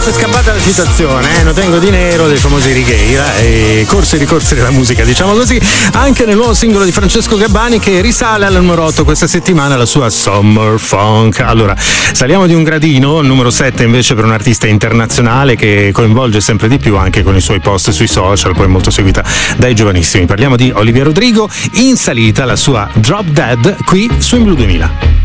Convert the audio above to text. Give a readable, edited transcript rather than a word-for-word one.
è scappata la citazione, non tengo di nero dei famosi Righeira e corsi e ricorsi della musica, diciamo così, anche nel nuovo singolo di Francesco Gabbani che risale al numero 8 questa settimana, la sua Summer Funk. Allora, saliamo di un gradino, il numero 7 invece per un artista internazionale che coinvolge sempre di più anche con i suoi post sui social, poi molto seguita dai giovanissimi. Parliamo di Olivia Rodrigo, in salita la sua Drop Dead qui su In Blu 2000.